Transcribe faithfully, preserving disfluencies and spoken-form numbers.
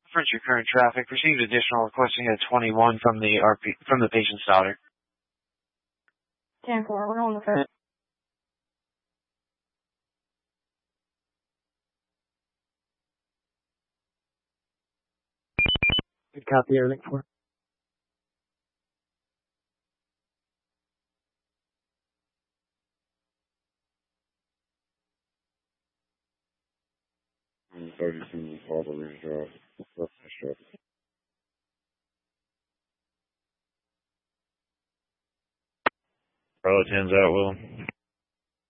For your current traffic, received additional requesting at twenty-one from the R P from the patient's daughter. ten four, we're on the phone. Good copy, everything for. thirty-two Harbor Ridge Drive. Probably tens out, Will.